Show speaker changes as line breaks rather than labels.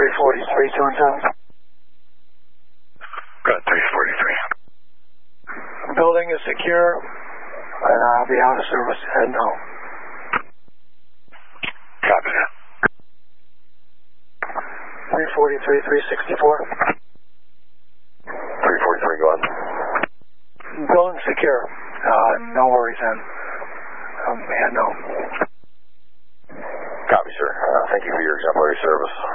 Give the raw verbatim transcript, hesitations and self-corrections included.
three forty-three, two and seven.
Got three forty-three.
Building is secure, and I'll be out of service and home.
Copy that.
three forty-three, three sixty-four.
three forty-three, go on.
Building secure. Uh, no worries then. Um, yeah, no.
Copy, sir. Uh, thank you for your exemplary service.